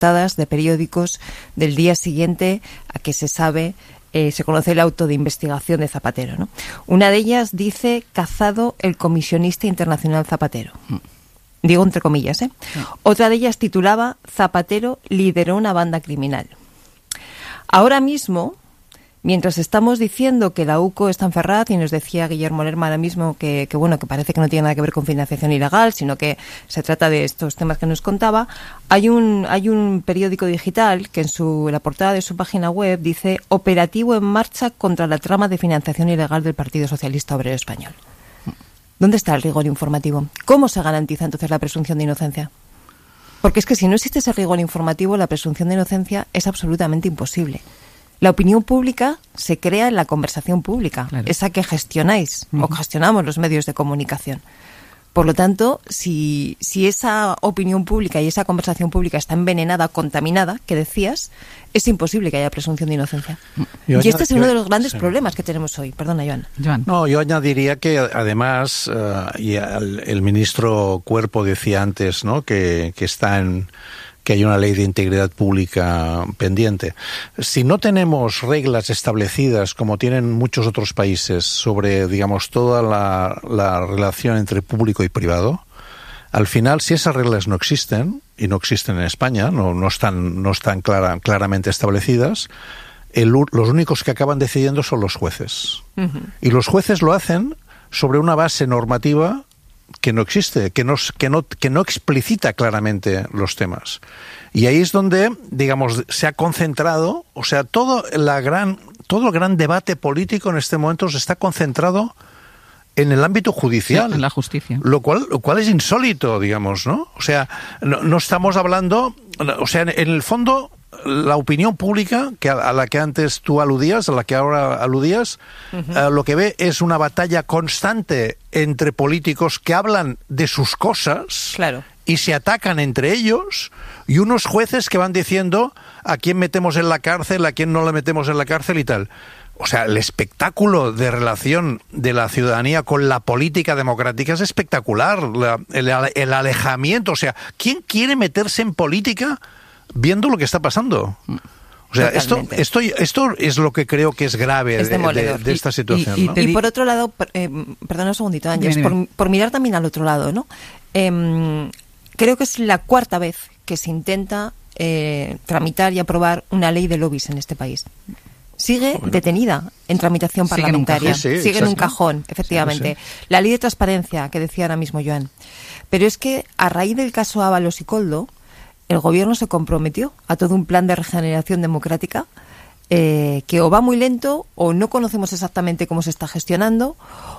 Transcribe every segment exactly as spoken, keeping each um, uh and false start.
portadas de periódicos del día siguiente a que se sabe, eh, se conoce el auto de investigación de Zapatero, ¿no? Una de ellas dice: cazado el comisionista internacional Zapatero. Digo entre comillas, ¿eh? Otra de ellas titulaba: Zapatero lideró una banda criminal. Ahora mismo, mientras estamos diciendo que la U C O está en Ferraz, y nos decía Guillermo Lerma ahora mismo que, que bueno, que parece que no tiene nada que ver con financiación ilegal, sino que se trata de estos temas que nos contaba, hay un hay un periódico digital que en su en la portada de su página web dice: operativo en marcha contra la trama de financiación ilegal del Partido Socialista Obrero Español. ¿Dónde está el rigor informativo? ¿Cómo se garantiza entonces la presunción de inocencia? Porque es que si no existe ese rigor informativo, la presunción de inocencia es absolutamente imposible. La opinión pública se crea en la conversación pública, claro, esa que gestionáis uh-huh. o gestionamos los medios de comunicación. Por lo tanto, si, si esa opinión pública y esa conversación pública está envenenada, contaminada, que decías, es imposible que haya presunción de inocencia. Yo y este es uno de los grandes sí. problemas que tenemos hoy. Perdona, Joan. Joan. No, yo añadiría que además, uh, y el, el ministro Cuerpo decía antes, ¿no?, que, que está en... que hay una ley de integridad pública pendiente. Si no tenemos reglas establecidas, como tienen muchos otros países, sobre, digamos, toda la, la relación entre público y privado, al final, si esas reglas no existen, y no existen en España, no, no están, no están clara, claramente establecidas, el, los únicos que acaban decidiendo son los jueces. Uh-huh. Y los jueces lo hacen sobre una base normativa que no existe, que no, que no, que no explicita claramente los temas. Y ahí es donde, digamos, se ha concentrado, o sea, todo, la gran, todo el gran debate político en este momento se está concentrado en el ámbito judicial. Sí, en la justicia. Lo cual, lo cual es insólito, digamos, ¿no? O sea, no, no estamos hablando, o sea, en, en el fondo, la opinión pública, que a, a la que antes tú aludías, a la que ahora aludías, uh-huh. uh, lo que ve es una batalla constante entre políticos que hablan de sus cosas, claro, y se atacan entre ellos, y unos jueces que van diciendo a quién metemos en la cárcel, a quién no le metemos en la cárcel y tal. O sea, el espectáculo de relación de la ciudadanía con la política democrática es espectacular. La, el, el alejamiento, o sea, ¿quién quiere meterse en política viendo lo que está pasando? O sea, esto, esto, esto es lo que creo que es grave es de, de, de esta situación. Y, y, ¿no? y por otro lado, eh, perdona un segundito, Ángeles, por, por mirar también al otro lado, ¿no? Eh, creo que es la cuarta vez que se intenta eh, tramitar y aprobar una ley de lobbies en este país. Sigue bueno. detenida en tramitación sigue parlamentaria. En sí, sí, sigue en un cajón, efectivamente. Sí, sí. La ley de transparencia, que decía ahora mismo Joan. Pero es que a raíz del caso Ábalos y Koldo, el gobierno se comprometió a todo un plan de regeneración democrática eh, que o va muy lento, o no conocemos exactamente cómo se está gestionando,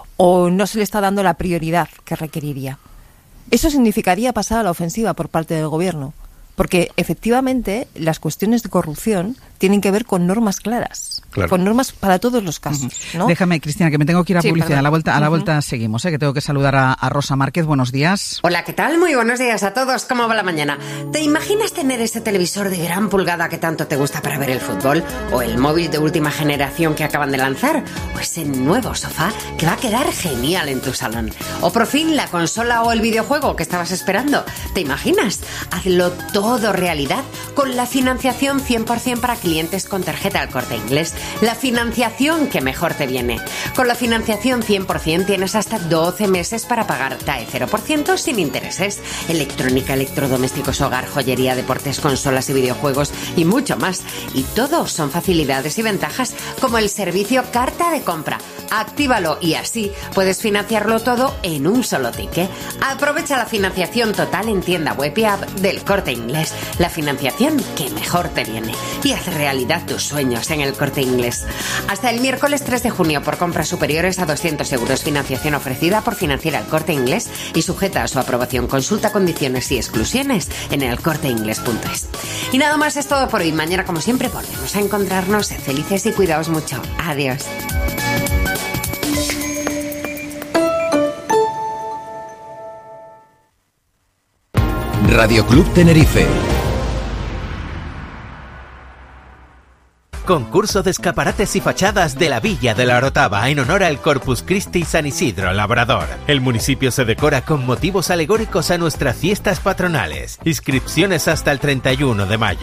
o no se le está dando la prioridad que requeriría. Eso significaría pasar a la ofensiva por parte del gobierno, porque efectivamente las cuestiones de corrupción tienen que ver con normas claras, claro, con normas para todos los casos, ¿no? Déjame, Cristina, que me tengo que ir a sí, publicidad. Perdón. A la vuelta, a la vuelta uh-huh. seguimos, ¿eh? Que tengo que saludar a, a Rosa Márquez. Buenos días. Hola, ¿qué tal? Muy buenos días a todos. ¿Cómo va la mañana? ¿Te imaginas tener ese televisor de gran pulgada que tanto te gusta para ver el fútbol? ¿O el móvil de última generación que acaban de lanzar? ¿O ese nuevo sofá que va a quedar genial en tu salón? ¿O por fin la consola o el videojuego que estabas esperando? ¿Te imaginas? Hazlo todo realidad con la financiación cien por ciento para clientes con tarjeta El Corte Inglés. La financiación que mejor te viene. Con la financiación cien por ciento tienes hasta doce meses para pagar T A E cero por ciento sin intereses. Electrónica, electrodomésticos, hogar, joyería, deportes, consolas y videojuegos y mucho más. Y todo son facilidades y ventajas como el servicio Carta de Compra. Actívalo y así puedes financiarlo todo en un solo ticket. Aprovecha la financiación total en tienda web y app del Corte Inglés. La financiación que mejor te viene. Y haz realidad tus sueños en el Corte Inglés. Hasta el miércoles tres de junio por compras superiores a doscientos euros. Financiación ofrecida por Financiera El Corte Inglés y sujeta a su aprobación. Consulta condiciones y exclusiones en el corte inglés punto es. Y nada más es todo por hoy. Mañana, como siempre, volvemos a encontrarnos. Sed felices y cuidaos mucho. Adiós. Radio Club Tenerife. concurso de escaparates y fachadas de la Villa de la Orotava en honor al Corpus Christi San Isidro Labrador. El municipio se decora con motivos alegóricos a nuestras fiestas patronales. Inscripciones hasta el treinta y uno de mayo.